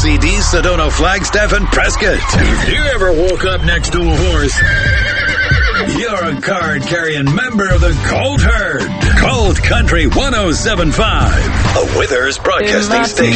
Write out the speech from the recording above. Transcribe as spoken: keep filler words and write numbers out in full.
C D, Sedona, Flagstaff, and Prescott. If you ever woke up next to a horse, you're a card-carrying member of the Colt Herd. Colt Country one oh seven point five, a Withers Broadcasting Station.